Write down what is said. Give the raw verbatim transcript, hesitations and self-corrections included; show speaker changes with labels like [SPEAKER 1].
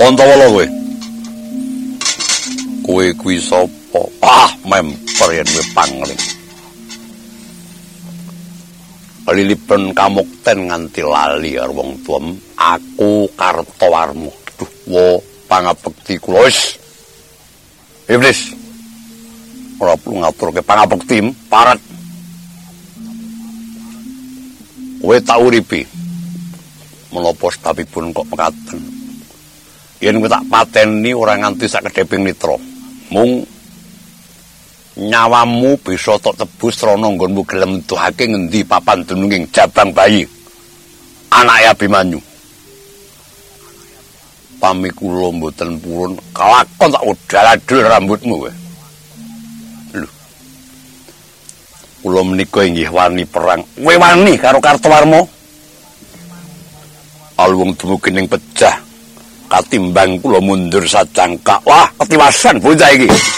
[SPEAKER 1] Wontowala kowe. Kowe kuwi sapa? Ah, memper yen kowe pangling. Lilipun kamukten nganti lali karo wong tuwem, aku Kartowarma. Duh, wo pangabekti kula wis. Iblis. Ora perlu ngaturke pangabekti, parat. Kowe tak uripi. Menapa sebabipun kok mekaten? Yen kowe tak pateni ora nganti sak kedheping nitra. Mung nyawamu bisa tok tebus rono nggonmu gelem tuwake ngendi papan dununging jabang bayi anake Abimanyu. Pamikula mboten purun kelakon tak udal-adul rambutmu kowe. Lho. Kula menika inggih wani perang. Kowe wani karo Kartowarma? Alwung dumugi ning pejah katimbang kula mundur sajangka. Wah, ketiwasan bocah iki.